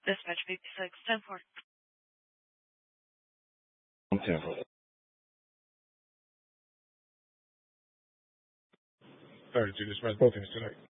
Dispatch 56, 10-4. I'm 10-4. Dispatch, both things tonight.